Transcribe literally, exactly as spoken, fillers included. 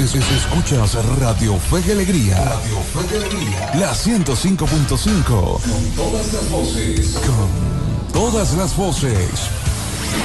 es, es- escuchas Radio Fe y Alegría. Radio Fe y Alegría. La ciento cinco punto cinco. Con todas las voces. Con todas las voces.